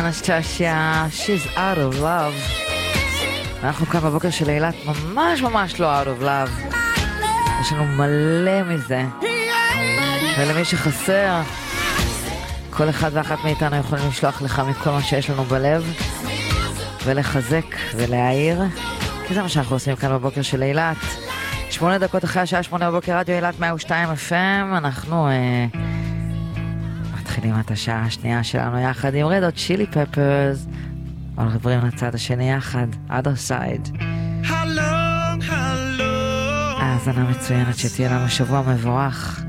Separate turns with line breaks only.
אנסטסיה, She's out of love. אנחנו כאן בבוקר של אילת ממש לא out of love. יש לנו מלא מזה. ולמי שחסר, כל אחד ואחת מאיתנו יכולים לשלוח לך מכל מה שיש לנו בלב, ולחזק ולהעיר, כי זה מה שאנחנו עושים כאן בבוקר של אילת. 8 דקות אחרי השעה 8 בבוקר, רדיו אילת 102 FM. אנחנו מתחילים את השעה השנייה שלנו יחד עם רד הוט צ'ילי פפרס. אבל עוברים לצד השני יחד, other side. האזנה מצוינת, שתהיה לנו שבוע מבורך.